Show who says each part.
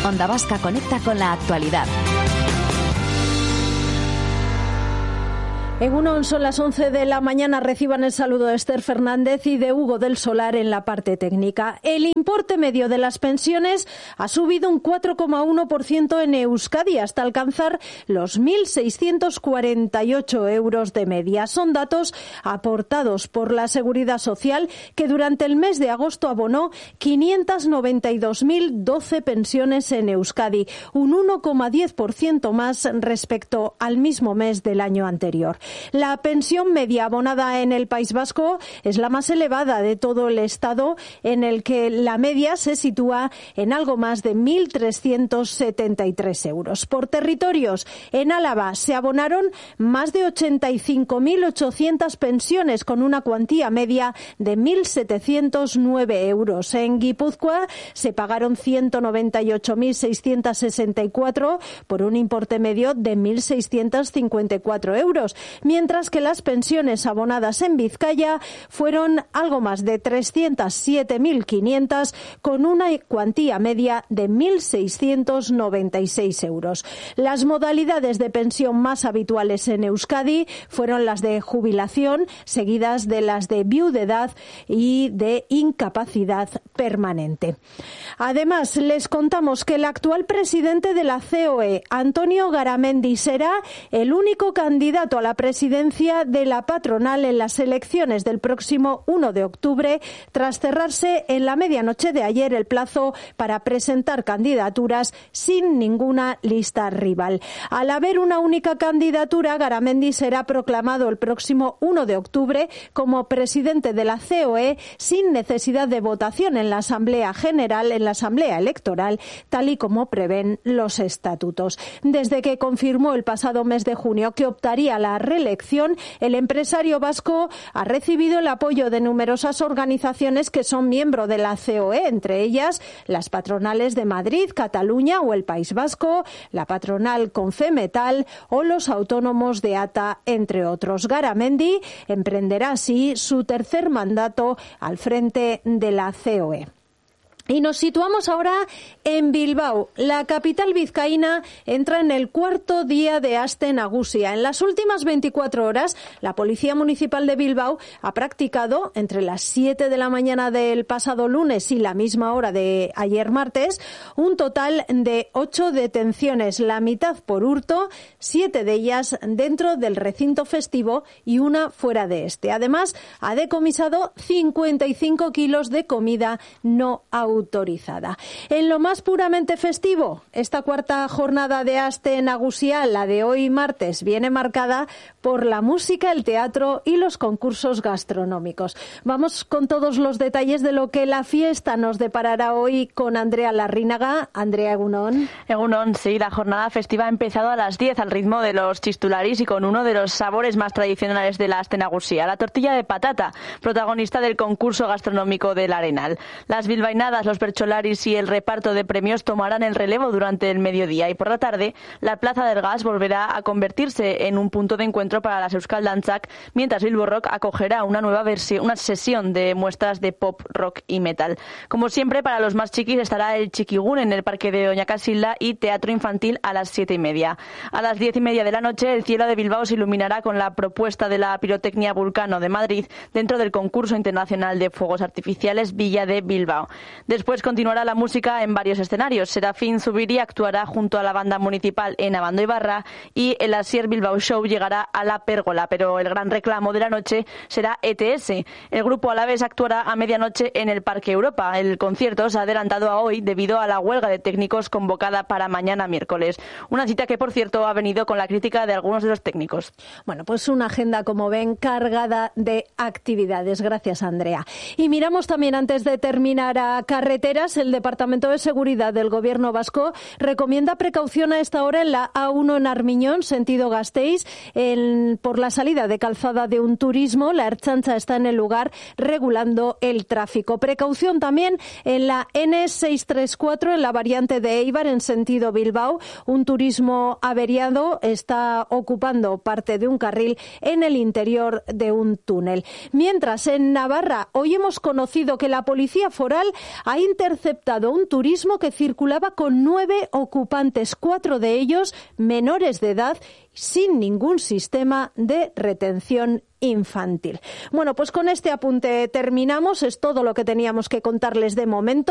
Speaker 1: Onda Vasca conecta con la actualidad.
Speaker 2: Egunon, son las 11 de la mañana. Reciban el saludo de Esther Fernández y de Hugo del Solar en la parte técnica. El importe medio de las pensiones ha subido un 4,1% en Euskadi hasta alcanzar los 1.648 euros de media. Son datos aportados por la Seguridad Social, que durante el mes de agosto abonó 592.012 pensiones en Euskadi, un 1,10% más respecto al mismo mes del año anterior. La pensión media abonada en el País Vasco es la más elevada de todo el Estado, en el que la media se sitúa en algo más de 1.373 euros. Por territorios, en Álava se abonaron más de 85.800 pensiones con una cuantía media de 1.709 euros. En Guipúzcoa se pagaron 198.664 por un importe medio de 1.654 euros. Mientras que las pensiones abonadas en Vizcaya fueron algo más de 307.500 con una cuantía media de 1.696 euros. Las modalidades de pensión más habituales en Euskadi fueron las de jubilación, seguidas de las de viudedad y de incapacidad permanente. Además, les contamos que el actual presidente de la COE, Antonio Garamendi, será el único candidato a la presidencia de la patronal en las elecciones del próximo 1 de octubre, tras cerrarse en la medianoche de ayer el plazo para presentar candidaturas sin ninguna lista rival. Al haber una única candidatura, Garamendi será proclamado el próximo 1 de octubre como presidente de la COE sin necesidad de votación en la Asamblea General, en la Asamblea Electoral, tal y como prevén los estatutos. Desde que confirmó el pasado mes de junio que optaría a la reelección, el empresario vasco ha recibido el apoyo de numerosas organizaciones que son miembros de la COE, entre ellas las patronales de Madrid, Cataluña o el País Vasco, la patronal Confemetal o los autónomos de ATA, entre otros. Garamendi emprenderá así su tercer mandato al frente de la COE. Y nos situamos ahora en Bilbao. La capital vizcaína entra en el cuarto día de Aste Nagusia. En las últimas 24 horas, la Policía Municipal de Bilbao ha practicado, entre las 7 de la mañana del pasado lunes y la misma hora de ayer martes, un total de 8 detenciones, la mitad por hurto, 7 de ellas dentro del recinto festivo y una fuera de este. Además, ha decomisado 55 kilos de comida no autorizada. En lo más puramente festivo, esta cuarta jornada de Aste Nagusia, la de hoy martes, viene marcada por la música, el teatro y los concursos gastronómicos. Vamos con todos los detalles de lo que la fiesta nos deparará hoy con Andrea Larrínaga. Andrea, egunon.
Speaker 3: Egunon, sí, la jornada festiva ha empezado a las 10 al ritmo de los chistularis y con uno de los sabores más tradicionales de la Aste Nagusia, la tortilla de patata, protagonista del concurso gastronómico del Arenal. Las bilbainadas, los percholaris y el reparto de premios tomarán el relevo durante el mediodía y por la tarde la Plaza del Gas volverá a convertirse en un punto de encuentro para las Euskaldantzak, mientras Bilbo Rock acogerá una sesión de muestras de pop, rock y metal. Como siempre, para los más chiquis estará el Chiquigun en el Parque de Doña Casilda y teatro infantil a las 7:30. A las 10:30 de la noche el cielo de Bilbao se iluminará con la propuesta de la pirotecnia Vulcano de Madrid dentro del concurso internacional de fuegos artificiales Villa de Bilbao. Después continuará la música en varios escenarios. Serafín Zubiri actuará junto a la banda municipal en Abando y Barra y el Asier Bilbao Show llegará a la Pérgola, pero el gran reclamo de la noche será ETS. El grupo alavés actuará a medianoche en el Parque Europa. El concierto se ha adelantado a hoy debido a la huelga de técnicos convocada para mañana miércoles. Una cita que, por cierto, ha venido con la crítica de algunos de los técnicos.
Speaker 2: Bueno, pues una agenda, como ven, cargada de actividades. Gracias, Andrea. Y miramos también, antes de terminar, a carreteras. El Departamento de Seguridad del Gobierno vasco recomienda precaución a esta hora en la A1 en Armiñón, sentido Gasteiz, por la salida de Calzada de un Turismo. La Ertzaintza está en el lugar regulando el tráfico. Precaución también en la N634 en la variante de Eibar en sentido Bilbao. Un turismo averiado está ocupando parte de un carril en el interior de un túnel. Mientras, en Navarra, hoy hemos conocido que la Policía Foral ha ha interceptado un turismo que circulaba con 9 ocupantes, 4 de ellos menores de edad, sin ningún sistema de retención infantil. Bueno, pues con este apunte terminamos. Es todo lo que teníamos que contarles de momento.